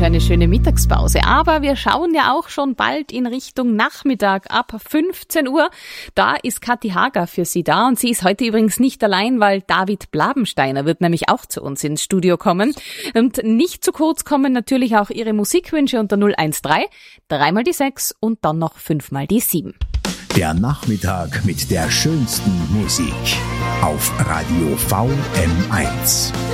eine schöne Mittagspause. Aber wir schauen ja auch schon bald in Richtung Nachmittag ab 15 Uhr. Da ist Kathi Hager für Sie da und sie ist heute übrigens nicht allein, weil David Blabensteiner wird nämlich auch zu uns ins Studio kommen. Und nicht zu kurz kommen natürlich auch Ihre Musikwünsche unter 013 3 mal die 6 und dann noch 5 mal die 7. Der Nachmittag mit der schönsten Musik auf Radio VM1.